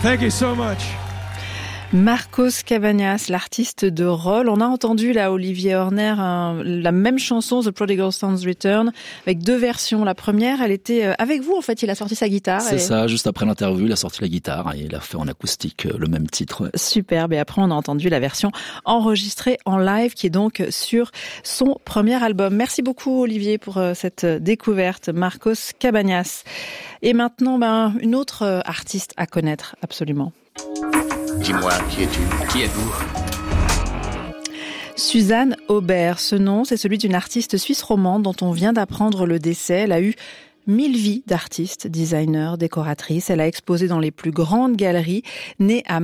Thank you so much. Marcos Cabañas, l'artiste de rôle. On a entendu là Olivier Horner la même chanson, The Prodigal Son's Return, avec deux versions. La première, elle était avec vous en fait. Il a sorti sa guitare. C'est ça, juste après l'interview, il a sorti la guitare et il a fait en acoustique le même titre. Ouais. Superbe. Et après, on a entendu la version enregistrée en live qui est donc sur son premier album. Merci beaucoup Olivier pour cette découverte, Marcos Cabañas. Et maintenant, une autre artiste à connaître absolument. Dis-moi, qui es-tu ? Qui êtes-vous ? Suzanne Aubert, ce nom, c'est celui d'une artiste suisse romande dont on vient d'apprendre le décès. Elle a eu 1000 vies d'artiste, designer, décoratrice. Elle a exposé dans les plus grandes galeries, née à